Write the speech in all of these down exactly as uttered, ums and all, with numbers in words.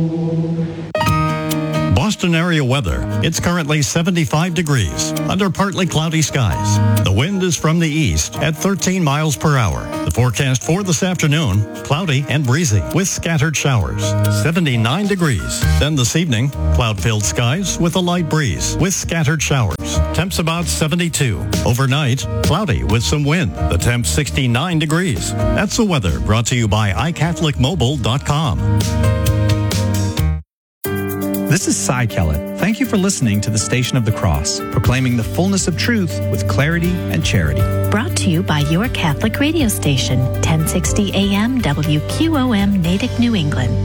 Boston area weather. It's currently seventy-five degrees under partly cloudy skies. The wind is from the east at thirteen miles per hour. The forecast for this afternoon, cloudy and breezy with scattered showers. seventy-nine degrees. Then this evening, cloud-filled skies with a light breeze with scattered showers. Temps about seventy-two. Overnight, cloudy with some wind. The temps sixty-nine degrees. That's the weather brought to you by i catholic mobile dot com. This is Cy Kellett. Thank you for listening to the Station of the Cross, proclaiming the fullness of truth with clarity and charity. Brought to you by your Catholic radio station, ten sixty A M W Q O M Natick, New England.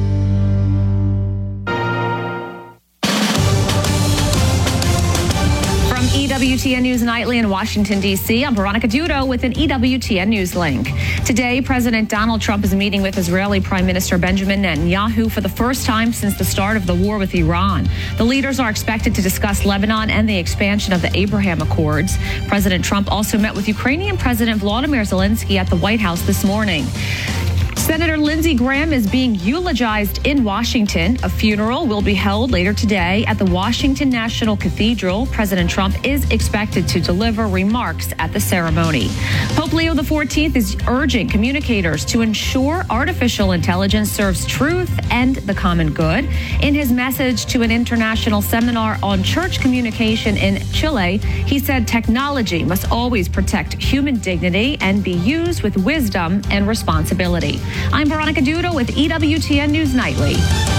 E W T N News Nightly in Washington, D C I'm Veronica Dudo with an E W T N News link. Today, President Donald Trump is meeting with Israeli Prime Minister Benjamin Netanyahu for the first time since the start of the war with Iran. The leaders are expected to discuss Lebanon and the expansion of the Abraham Accords. President Trump also met with Ukrainian President Volodymyr Zelensky at the White House this morning. Senator Lindsey Graham is being eulogized in Washington. A funeral will be held later today at the Washington National Cathedral. President Trump is expected to deliver remarks at the ceremony. Pope Leo the fourteenth is urging communicators to ensure artificial intelligence serves truth and the common good. In his message to an international seminar on church communication in Chile, he said technology must always protect human dignity and be used with wisdom and responsibility. I'm Veronica Dudo with E W T N News Nightly.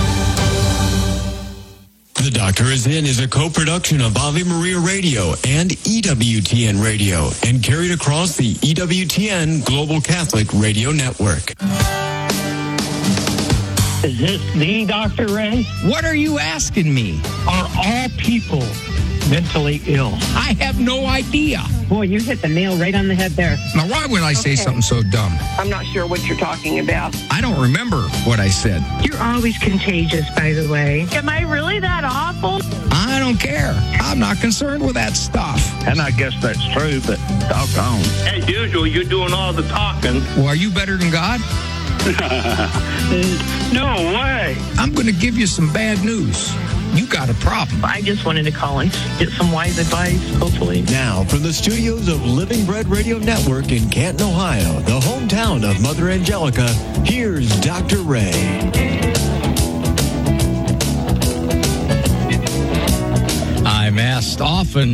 The Doctor Is In is a co-production of Ave Maria Radio and E W T N Radio and carried across the E W T N Global Catholic Radio Network. Is this the Doctor Ray? What are you asking me? Are all people mentally ill? I have no idea. Boy, you hit the nail right on the head there. Now, why would I say Okay. something so dumb? I'm not sure what you're talking about. I don't remember what I said. You're always contagious, by the way. Am I really that awful? I don't care. I'm not concerned with that stuff. And I guess that's true, but doggone. As usual, you're doing all the talking. Well, are you better than God? No way. I'm going to give you some bad news. You got a problem. I just wanted to call and get some wise advice, hopefully. Now, from the studios of Living Bread Radio Network in Canton, Ohio, the hometown of Mother Angelica, here's Doctor Ray. I'm asked often,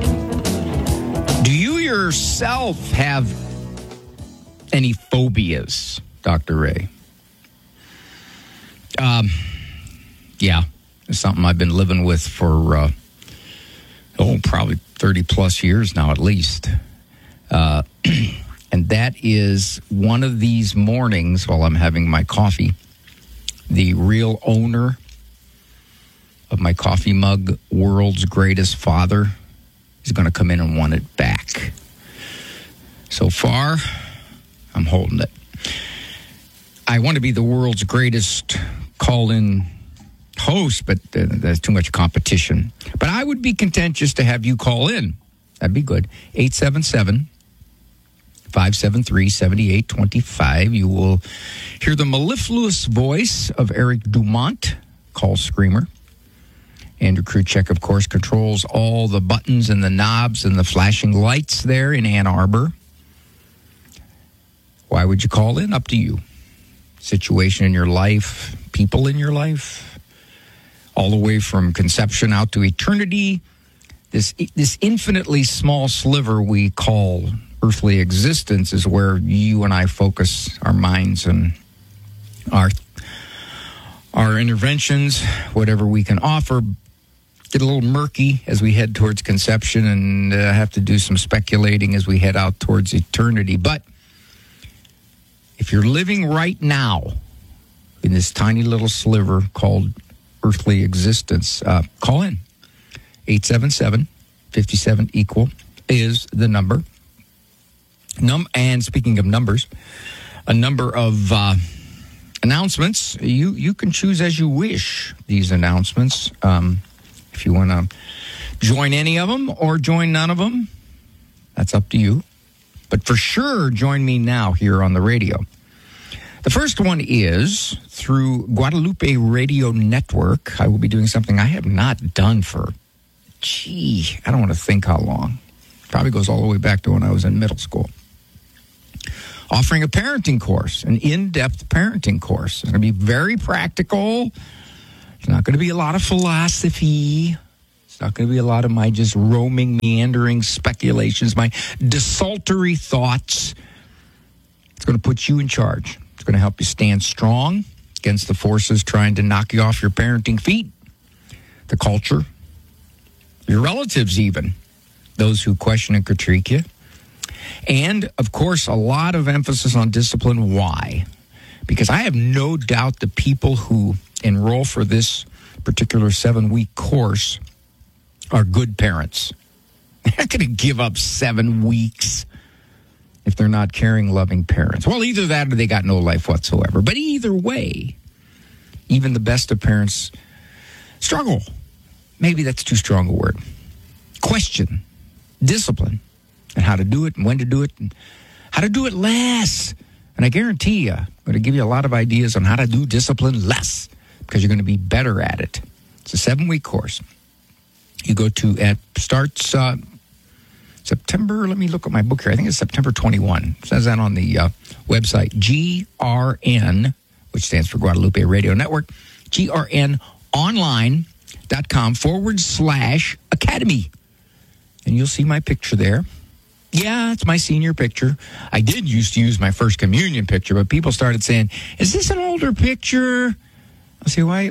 do you yourself have any phobias, Doctor Ray? Um, yeah. It's something I've been living with for, uh, oh, probably thirty plus years now at least. Uh, and that is one of these mornings while I'm having my coffee, the real owner of my coffee mug, world's greatest father, is going to come in and want it back. So far, I'm holding it. I want to be the world's greatest call-in host, but uh, there's too much competition. But I would be content just to have you call in. That'd be good. eight seven seven, five seven three, seven eight two five. You will hear the mellifluous voice of Eric Dumont, call screamer. Andrew Kruchek, of course, controls all the buttons and the knobs and the flashing lights there in Ann Arbor. Why would you call in? Up to you. Situation in your life, people in your life, all the way from conception out to eternity, this this infinitely small sliver we call earthly existence is where you and I focus our minds and our our interventions, whatever we can offer, get a little murky as we head towards conception and uh, have to do some speculating as we head out towards eternity. But if you're living right now in this tiny little sliver called earthly existence, uh, call in. eight seven seven, five seven, equal is the number. Num- and speaking of numbers, a number of uh, announcements. You, you can choose as you wish these announcements. Um, if you want to join any of them or join none of them, that's up to you. But for sure, join me now here on the radio. The first one is through Guadalupe Radio Network. I will be doing something I have not done for, gee, I don't want to think how long. Probably goes all the way back to when I was in middle school. Offering a parenting course, an in-depth parenting course. It's going to be very practical. It's not going to be a lot of philosophy. It's not going to be a lot of my just roaming, meandering speculations, my desultory thoughts. It's going to put you in charge. It's going to help you stand strong against the forces trying to knock you off your parenting feet, the culture, your relatives even, those who question and critique you. And, of course, a lot of emphasis on discipline. Why? Because I have no doubt the people who enroll for this particular seven-week course are good parents. They're not going to give up seven weeks if they're not caring, loving parents. Well, either that or they got no life whatsoever. But either way, even the best of parents struggle. Maybe that's too strong a word. Question discipline and how to do it and when to do it and how to do it less. And I guarantee you, I'm going to give you a lot of ideas on how to do discipline less because you're going to be better at it. It's a seven-week course. You go to, it starts uh, September, let me look at my book here. I think it's September twenty-first. It says that on the uh, website, G R N, which stands for Guadalupe Radio Network, G R N online dot com forward slash academy. And you'll see my picture there. Yeah, it's my senior picture. I did used to use my first communion picture, but people started saying, is this an older picture? I'll say, why?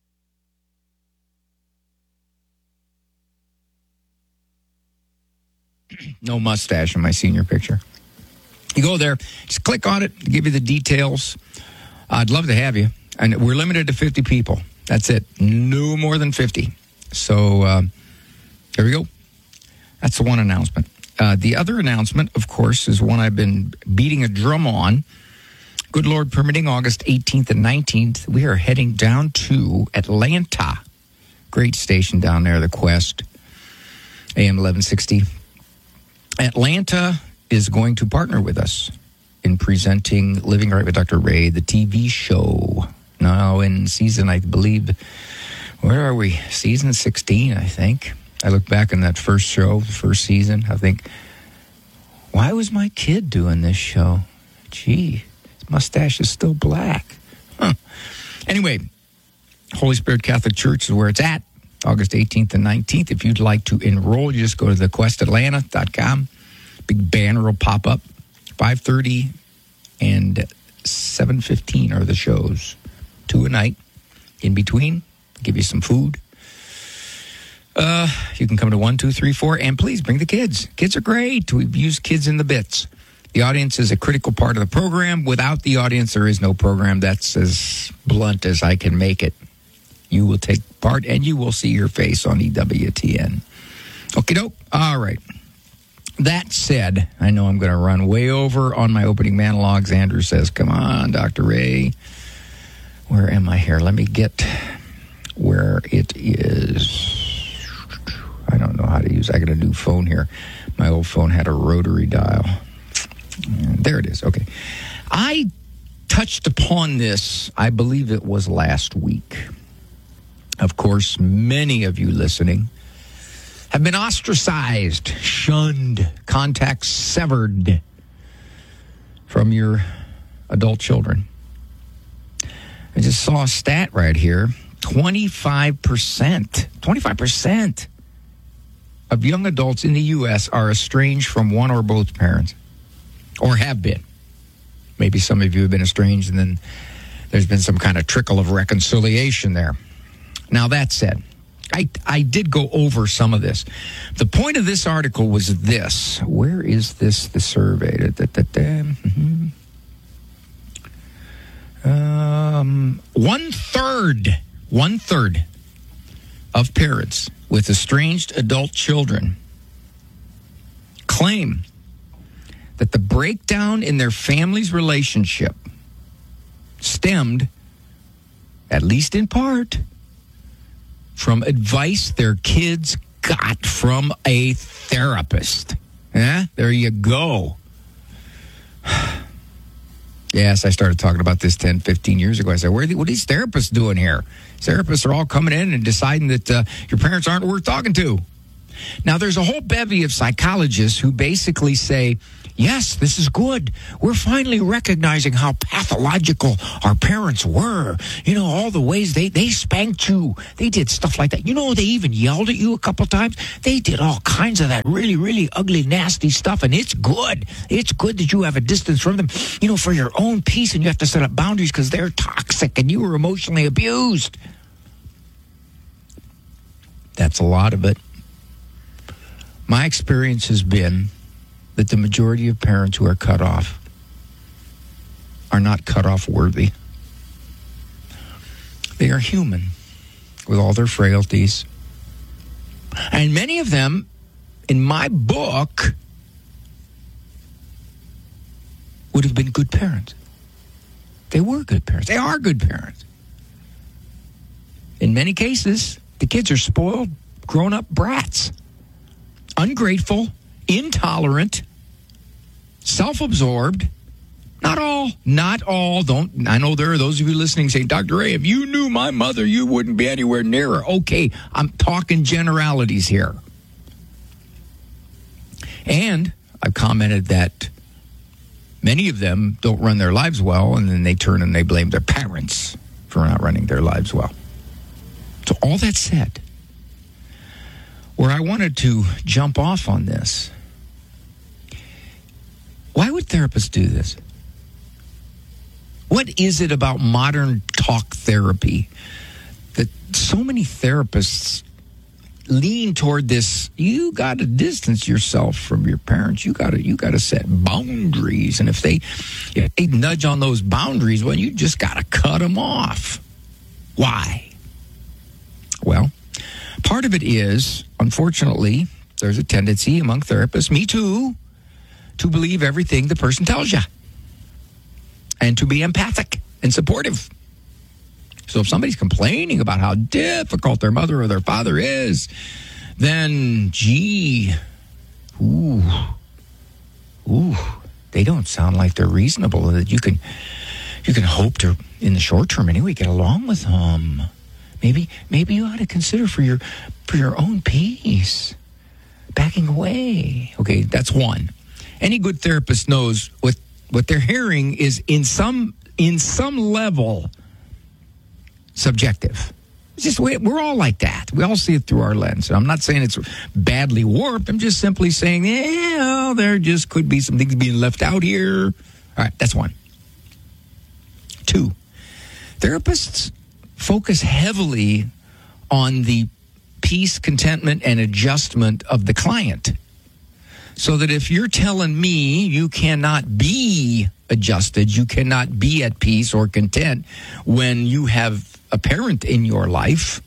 No mustache in my senior picture. You go there, just click on it, give you the details. I'd love to have you. And we're limited to fifty people. That's it. No more than fifty. So uh, there we go. That's the one announcement. Uh, the other announcement, of course, is one I've been beating a drum on. Good Lord permitting, August eighteenth and nineteenth, we are heading down to Atlanta. Great station down there, the Quest, A M eleven sixty. Atlanta is going to partner with us in presenting Living Right with Doctor Ray, the T V show. Now in season, I believe, where are we? Season sixteen, I think. I look back on that first show, the first season. I think, why was my kid doing this show? Gee, his mustache is still black. Huh. Anyway, Holy Spirit Catholic Church is where it's at. August eighteenth and nineteenth. If you'd like to enroll, you just go to the quest atlanta dot com. Big banner will pop up. five thirty and seven fifteen are the shows. Two a night. In between, give you some food. Uh, you can come to one, two, three, four, and please bring the kids. Kids are great. We've used kids in the bits. The audience is a critical part of the program. Without the audience, there is no program. That's as blunt as I can make it. You will take part, and you will see your face on E W T N. Okie doke. All right. That said, I know I'm going to run way over on my opening monologues. Andrew says, come on, Doctor Ray. Where am I here? Let me get where it is. I don't know how to use. I got a new phone here. My old phone had a rotary dial. There it is. Okay. I touched upon this, I believe it was last week. Of course, many of you listening have been ostracized, shunned, contact severed from your adult children. I just saw a stat right here. twenty-five percent, twenty-five percent of young adults in the U S are estranged from one or both parents, or have been. Maybe some of you have been estranged, and then there's been some kind of trickle of reconciliation there. Now, that said, I, I did go over some of this. The point of this article was this. Where is this, the survey? Da, da, da, da. Mm-hmm. Um, one third, one third of parents with estranged adult children claim that the breakdown in their family's relationship stemmed, at least in part, from advice their kids got from a therapist. Yeah, there you go. Yes, I started talking about this ten, fifteen years ago. I said, what are, the, what are these therapists doing here? Therapists are all coming in and deciding that uh, your parents aren't worth talking to. Now, there's a whole bevy of psychologists who basically say, yes, this is good. We're finally recognizing how pathological our parents were. You know, all the ways they, they spanked you. They did stuff like that. You know, they even yelled at you a couple times. They did all kinds of that really, really ugly, nasty stuff, and it's good. It's good that you have a distance from them, you know, for your own peace, and you have to set up boundaries because they're toxic and you were emotionally abused. That's a lot of it. My experience has been that the majority of parents who are cut off are not cut off worthy. They are human with all their frailties. And many of them, in my book, would have been good parents. They were good parents. They are good parents. In many cases, the kids are spoiled, grown-up brats. Ungrateful, intolerant, self-absorbed. Not all, not all. Don't. I know there are those of you listening saying, Doctor Ray, if you knew my mother, you wouldn't be anywhere near her. Okay, I'm talking generalities here. And I've commented that many of them don't run their lives well, and then they turn and they blame their parents for not running their lives well. So all that said, where I wanted to jump off on this, why would therapists do this? What is it about modern talk therapy that so many therapists lean toward this? You got to distance yourself from your parents. You got to you got to set boundaries, and if they if they nudge on those boundaries, well, you just got to cut them off. Why? Well, part of it is, unfortunately, there's a tendency among therapists, me too, to believe everything the person tells you and to be empathic and supportive. So if somebody's complaining about how difficult their mother or their father is, then, gee, ooh, ooh, they don't sound like they're reasonable, that you can, you can hope to, in the short term anyway, get along with them. Maybe, maybe you ought to consider for your, for your own peace, backing away. Okay, that's one. Any good therapist knows what, what they're hearing is in some in some level subjective. It's just the way we're all like that. We all see it through our lens. And I'm not saying it's badly warped. I'm just simply saying, yeah, there just could be some things being left out here. All right, that's one. Two, therapists focus heavily on the peace, contentment, and adjustment of the client. So that if you're telling me you cannot be adjusted, you cannot be at peace or content when you have a parent in your life,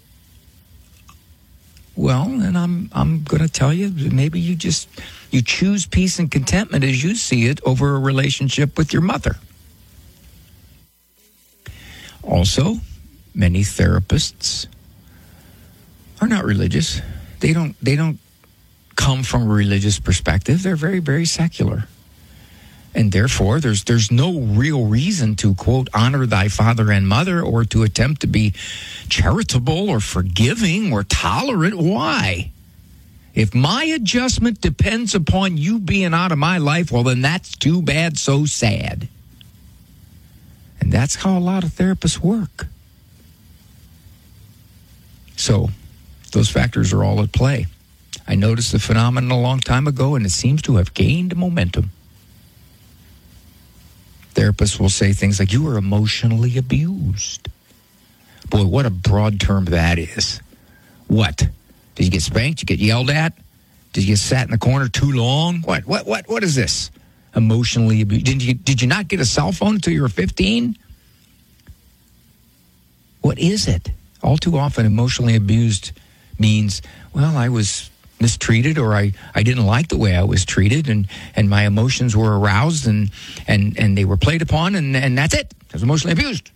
well, then I'm I'm going to tell you, maybe you just, you choose peace and contentment as you see it over a relationship with your mother. Also, many therapists are not religious. They don't, they don't come from a religious perspective. They're very, very secular. And therefore, there's there's no real reason to, quote, honor thy father and mother or to attempt to be charitable or forgiving or tolerant. Why? If my adjustment depends upon you being out of my life, well, then that's too bad, so sad. And that's how a lot of therapists work. So those factors are all at play. I noticed the phenomenon a long time ago, and it seems to have gained momentum. Therapists will say things like, you were emotionally abused. Boy, what a broad term that is. What? Did you get spanked? Did you get yelled at? Did you get sat in the corner too long? What? What? What? What is this? Emotionally abused. Did you, did you not get a cell phone until you were fifteen? What is it? All too often, emotionally abused means, well, I was mistreated, or I, I didn't like the way I was treated, and, and my emotions were aroused, and, and, and they were played upon, and, and that's it. I was emotionally abused.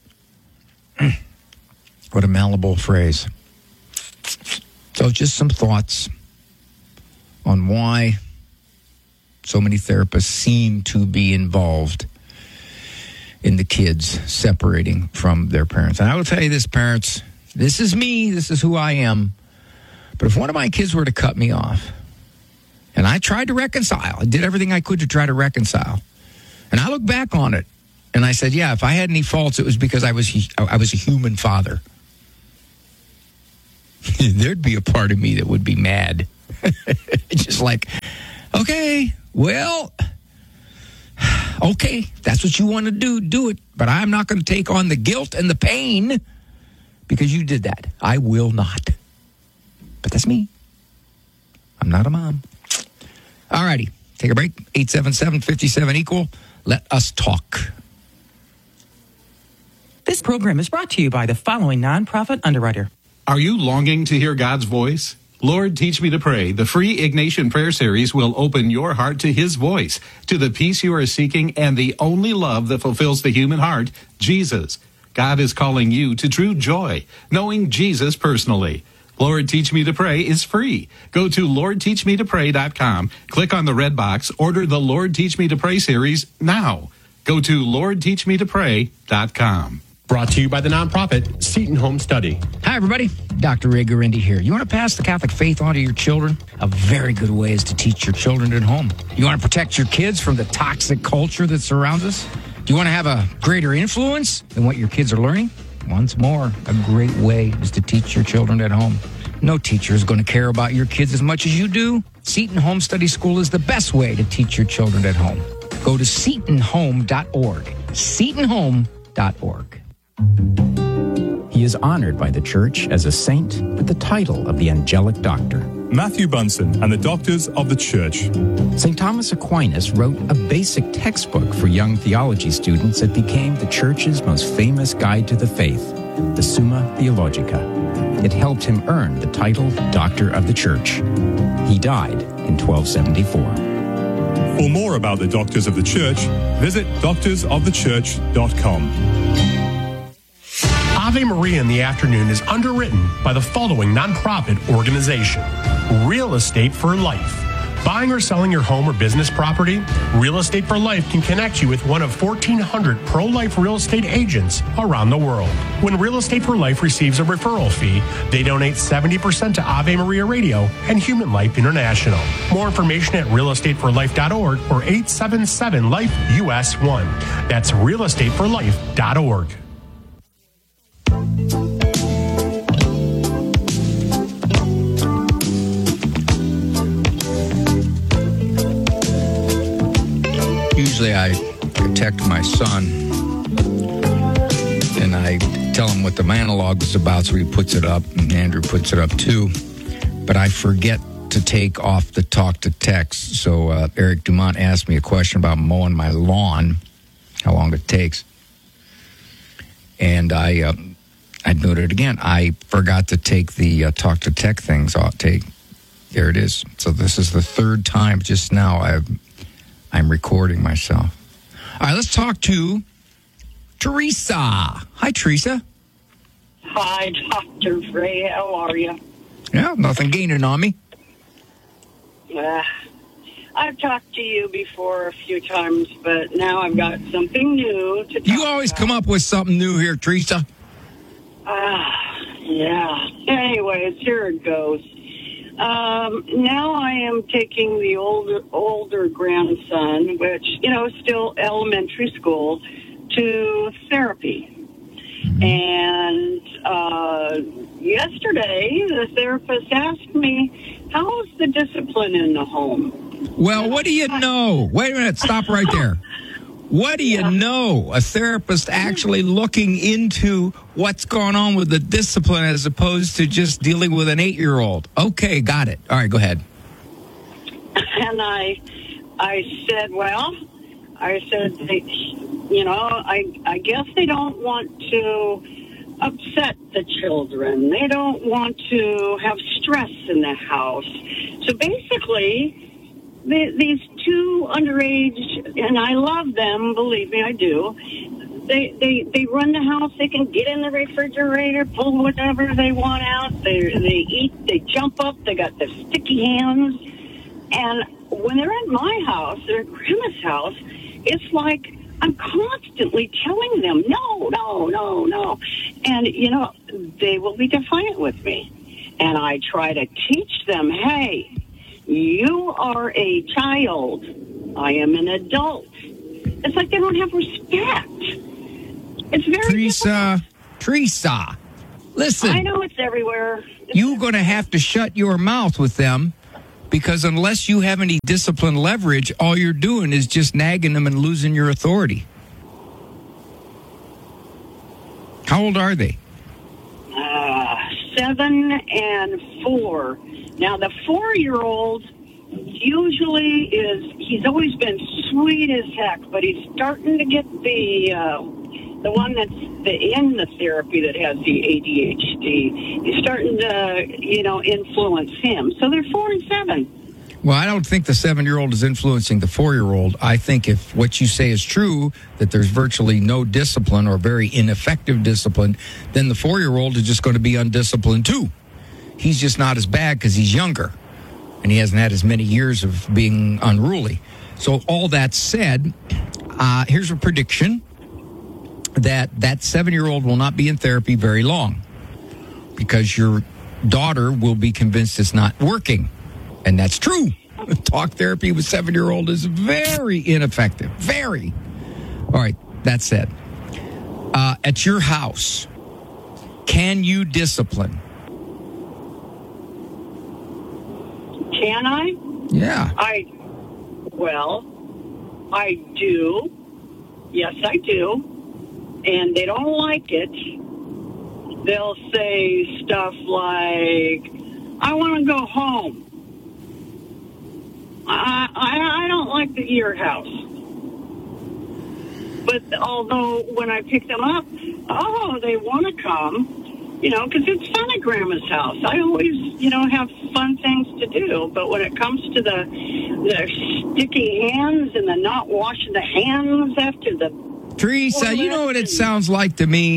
What a malleable phrase. So just some thoughts on why so many therapists seem to be involved in the kids separating from their parents. And I will tell you this, parents, this is me, this is who I am. But if one of my kids were to cut me off, and I tried to reconcile, I did everything I could to try to reconcile, and I look back on it, and I said, yeah, if I had any faults, it was because I was I was a human father. There'd be a part of me that would be mad. Just like, okay, well, okay, that's what you want to do, do it. But I'm not going to take on the guilt and the pain because you did that. I will not. But that's me. I'm not a mom. All righty, take a break. eight seven seven, five seven, equal. Let us talk. This program is brought to you by the following nonprofit underwriter. Are you longing to hear God's voice? Lord, Teach Me to Pray, the free Ignatian Prayer Series will open your heart to His voice, to the peace you are seeking, and the only love that fulfills the human heart, Jesus. God is calling you to true joy, knowing Jesus personally. Lord, Teach Me to Pray is free. Go to lord teach me to pray dot com, click on the red box, order the Lord, Teach Me to Pray series now. Go to lord teach me to pray dot com. Brought to you by the nonprofit Seton Home Study. Hi, everybody. Doctor Ray Guarendi here. You want to pass the Catholic faith on to your children? A very good way is to teach your children at home. You want to protect your kids from the toxic culture that surrounds us? Do you want to have a greater influence than what your kids are learning? Once more, a great way is to teach your children at home. No teacher is going to care about your kids as much as you do. Seton Home Study School is the best way to teach your children at home. Go to seton home dot org. seton home dot org. He is honored by the Church as a saint with the title of the Angelic Doctor. Matthew Bunson and the Doctors of the Church. Saint Thomas Aquinas wrote a basic textbook for young theology students that became the Church's most famous guide to the faith, the Summa Theologica. It helped him earn the title Doctor of the Church. He died in twelve seventy-four. For more about the Doctors of the Church, visit doctors of the church dot com. Ave Maria in the Afternoon is underwritten by the following nonprofit organization: Real Estate for Life. Buying or selling your home or business property? Real Estate for Life can connect you with one of fourteen hundred pro-life real estate agents around the world. When Real Estate for Life receives a referral fee, they donate seventy percent to Ave Maria Radio and Human Life International. More information at real estate for life dot org or eight seven seven life U S one. That's real estate for life dot org. Usually I protect my son and I tell him what the monologue is about, so he puts it up, and Andrew puts it up too. But I forget to take off the talk to text. So uh, Eric Dumont asked me a question about mowing my lawn, how long it takes. And I uh, I noted again, I forgot to take the uh, talk to tech things off. Take, there it is. So this is the third time just now I've I'm recording myself. All right, let's talk to Teresa. Hi, Teresa. Hi, Doctor Ray. How are you? Yeah, nothing gaining on me. Uh, I've talked to you before a few times, but now I've got something new to talk You always about. come up with something new here, Teresa. Ah, uh, yeah. Anyways, here it goes. Um, now I am taking the older older grandson, which, you know, still elementary school, to therapy. And uh, yesterday, the therapist asked me, how's the discipline in the home? Well, what do you know? Wait a minute. Stop right there. What do you yeah. know? A therapist actually looking into what's going on with the discipline as opposed to just dealing with an eight-year-old. Okay, got it. All right, go ahead. And I I said, well, I said, they, you know, I, I guess they don't want to upset the children. They don't want to have stress in the house. So basically, the, these two underage, and I love them, believe me, I do. They, they they run the house. They can get in the refrigerator, pull whatever they want out. They they eat. They jump up. They got the sticky hands. And when they're at my house, they're at Grandma's house, it's like I'm constantly telling them, no, no, no, no. And, you know, they will be defiant with me. And I try to teach them, hey, you are a child. I am an adult. It's like they don't have respect. It's very Teresa, difficult. Teresa, listen. I know it's everywhere. It's you're going to have to shut your mouth with them, because unless you have any discipline leverage, all you're doing is just nagging them and losing your authority. How old are they? Uh, seven and four. Now, the four-year-old usually is, he's always been sweet as heck, but he's starting to get the uh, the one that's the, in the therapy that has the A D H D. He's starting to, you know, influence him. So they're four and seven. Well, I don't think the seven-year-old is influencing the four-year-old. I think if what you say is true, that there's virtually no discipline or very ineffective discipline, then the four-year-old is just going to be undisciplined too. He's just not as bad because he's younger, and he hasn't had as many years of being unruly. So all that said, uh, here's a prediction that that seven-year-old will not be in therapy very long, because your daughter will be convinced it's not working. And that's true. Talk therapy with seven-year-old is very ineffective. Very. All right, that said, uh, at your house, can you discipline? Can I? Yeah. I, well, I do. Yes, I do. And they don't like it. They'll say stuff like, I want to go home. I, I I don't like the your house. But although when I pick them up, oh, they want to come, you know, because it's fun at Grandma's house. I always, you know, have fun things to do. But when it comes to the the sticky hands and the not washing the hands after the... Teresa, you know what it sounds like to me?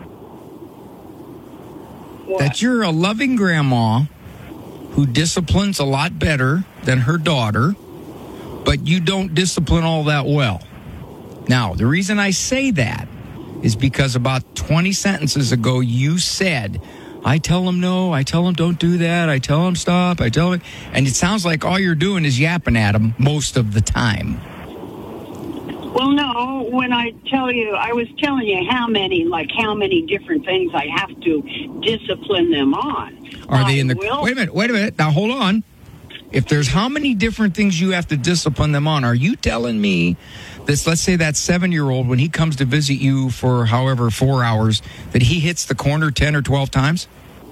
What? That you're a loving grandma who disciplines a lot better than her daughter, but you don't discipline all that well. Now, the reason I say that is because about twenty sentences ago, you said, I tell them no, I tell them don't do that, I tell them stop, I tell them... And it sounds like all you're doing is yapping at them most of the time. Well, no, when I tell you, I was telling you how many, like how many different things I have to discipline them on. Are they I in the... will, Wait a minute, wait a minute. Now, hold on. If there's how many different things you have to discipline them on, are you telling me this, let's say that seven-year-old, when he comes to visit you for however four hours, that he hits the corner ten or twelve times?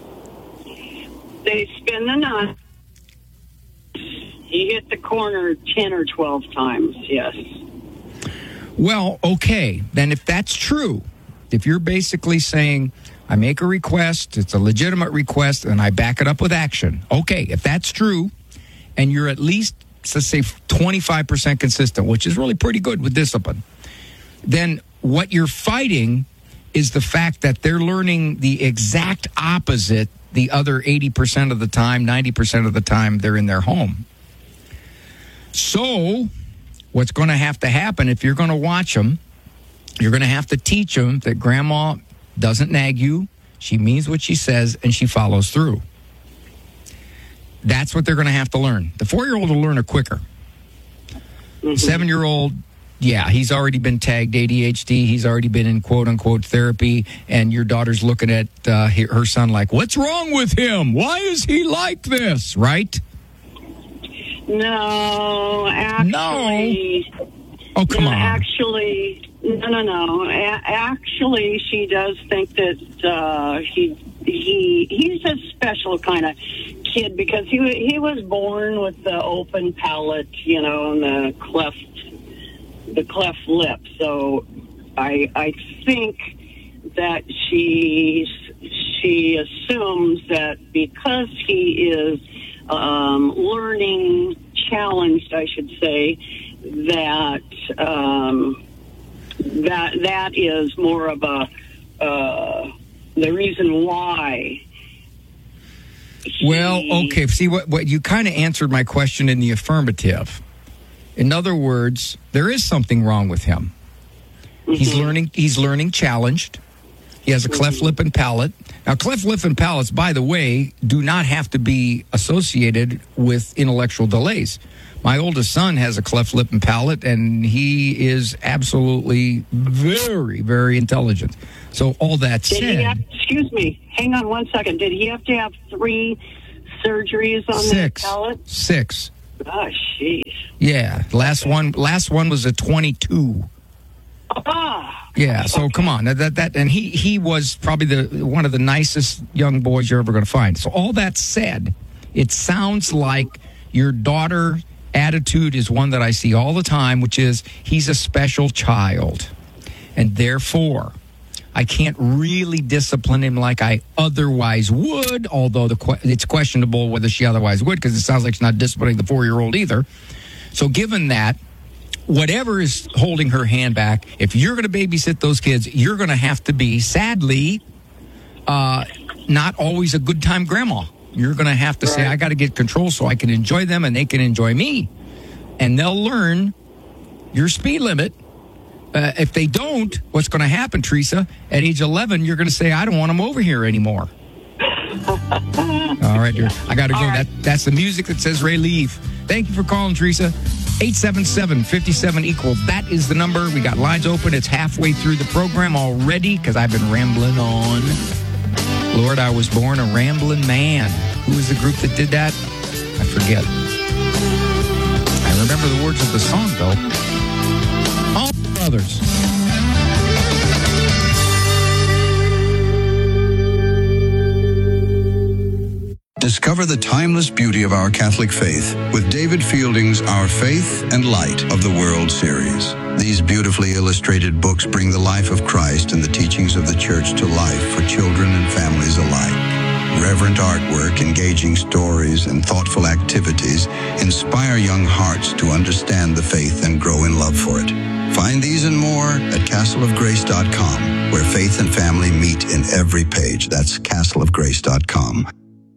They spin the nut. He hit the corner ten or twelve times, yes. Well, okay. Then if that's true, if you're basically saying, I make a request, it's a legitimate request, and I back it up with action. Okay, if that's true, and you're at least, let's say, twenty-five percent consistent, which is really pretty good with discipline, then what you're fighting is the fact that they're learning the exact opposite the other eighty percent of the time, ninety percent of the time they're in their home. So what's going to have to happen if you're going to watch them, you're going to have to teach them that grandma doesn't nag you, she means what she says, and she follows through. That's what they're going to have to learn. The four-year-old will learn it quicker. Mm-hmm. Seven-year-old, yeah, he's already been tagged A D H D. He's already been in quote-unquote therapy, and your daughter's looking at uh, her son like, what's wrong with him? Why is he like this, right? No, actually... No. Oh, come no, on. Actually, no, no, no. A- actually, she does think that uh, he he he's a special kind of kid because he he was born with the open palate, you know, and the cleft the cleft lip. So I I think that she she assumes that because he is um, learning challenged, I should say, that um, that that is more of a uh, the reason why. Well, okay. See, what what you kind of answered my question in the affirmative. In other words, there is something wrong with him. He's learning. He's learning challenged. He has a cleft lip and palate. Now, cleft lip and palates, by the way, do not have to be associated with intellectual delays. My oldest son has a cleft lip and palate, and he is absolutely very, very intelligent. So all that Did said... he have, excuse me, hang on one second. Did he have to have three surgeries on Six. the palate? Six. Oh, jeez. Yeah, last one. Last one was a twenty-two. Ah. Yeah, so come on, that that and he he was probably the one of the nicest young boys you're ever going to find. So all that said, it sounds like your daughter attitude is one that I see all the time, which is he's a special child, and therefore I can't really discipline him like I otherwise would, although the it's questionable whether she otherwise would, because it sounds like she's not disciplining the four-year-old either. So given that, whatever is holding her hand back, if you're going to babysit those kids, you're going to have to be, sadly, uh, not always a good time grandma. You're going to have to say, I got to get control so I can enjoy them and they can enjoy me. And they'll learn your speed limit. Uh, if they don't, what's going to happen, Teresa? At age eleven, you're going to say, I don't want them over here anymore. All right, dear. I got to go. Right. That That's the music that says Ray leave. Thank you for calling, Teresa. eight seven seven, five seven, equal. That is the number. We got lines open. It's halfway through the program already because I've been rambling on. Lord, I was born a rambling man. Who was the group that did that? I forget. I remember the words of the song, though. All brothers. Discover the timeless beauty of our Catholic faith with David Fielding's Our Faith and Light of the World series. These beautifully illustrated books bring the life of Christ and the teachings of the Church to life for children and families alike. Reverent artwork, engaging stories, and thoughtful activities inspire young hearts to understand the faith and grow in love for it. Find these and more at castle of grace dot com, where faith and family meet in every page. That's castle of grace dot com.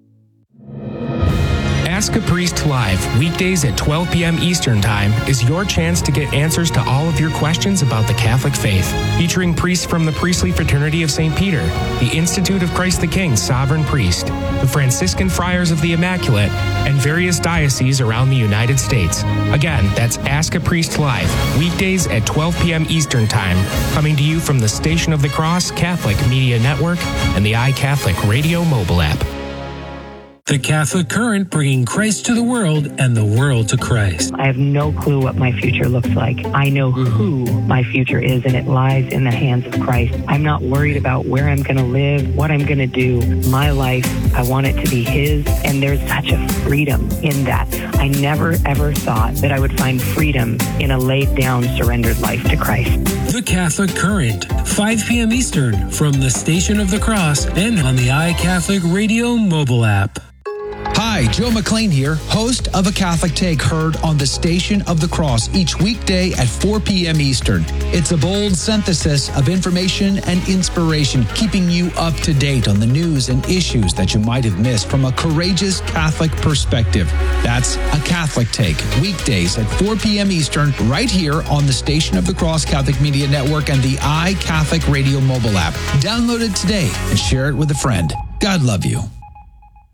Ask a Priest Live, weekdays at twelve p.m. Eastern Time, is your chance to get answers to all of your questions about the Catholic faith. Featuring priests from the Priestly Fraternity of Saint Peter, the Institute of Christ the King Sovereign Priest, the Franciscan Friars of the Immaculate, and various dioceses around the United States. Again, that's Ask a Priest Live, weekdays at twelve p.m. Eastern Time, coming to you from the Station of the Cross Catholic Media Network and the iCatholic Radio mobile app. The Catholic Current, bringing Christ to the world and the world to Christ. I have no clue what my future looks like. I know who my future is, and it lies in the hands of Christ. I'm not worried about where I'm going to live, what I'm going to do. My life, I want it to be His, and there's such a freedom in that. I never, ever thought that I would find freedom in a laid-down, surrendered life to Christ. The Catholic Current, five p.m. Eastern, from the Station of the Cross and on the iCatholic Radio mobile app. Hi, Joe McLean here, host of A Catholic Take, heard on the Station of the Cross each weekday at four p.m. Eastern. It's a bold synthesis of information and inspiration, keeping you up to date on the news and issues that you might have missed from a courageous Catholic perspective. That's A Catholic Take, weekdays at four p.m. Eastern, right here on the Station of the Cross Catholic Media Network and the iCatholic Radio mobile app. Download it today and share it with a friend. God love you.